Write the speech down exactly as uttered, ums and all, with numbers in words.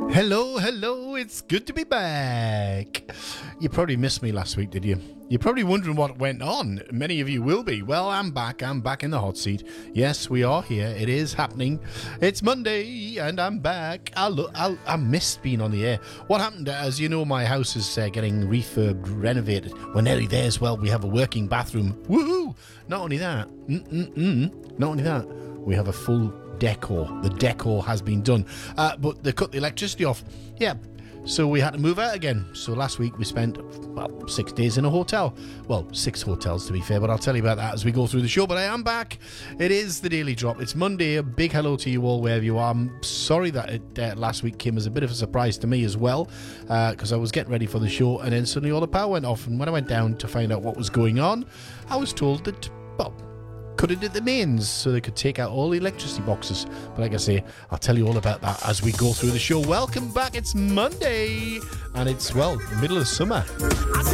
Hello, hello, it's good to be back. You probably missed me last week, did you? You're probably wondering what went on. Many of you will be. Well, I'm back. I'm back in the hot seat. Yes, we are here. It is happening. It's Monday, and I'm back. I lo- I, I missed being on the air. What happened, as you know, my house is uh, getting refurbed, renovated. We're nearly there as well. We have a working bathroom. Woohoo! Not only that, mm-mm-mm, not only that, we have a full decor. The decor has been done, uh, but they cut the electricity off. Yeah, so we had to move out again. So last week we spent well six days in a hotel. Well, six hotels to be fair, but I'll tell you about that as we go through the show. But I am back. It is the Daily Drop. It's Monday. A big hello to you all wherever you are. I'm sorry that it, uh, last week came as a bit of a surprise to me as well, because uh, I was getting ready for the show and then suddenly all the power went off. And when I went down to find out what was going on, I was told that, well, cut it at the mains so they could take out all the electricity boxes. But like I say, I'll tell you all about that as we go through the show. Welcome back. It's Monday and it's, well, the middle of summer.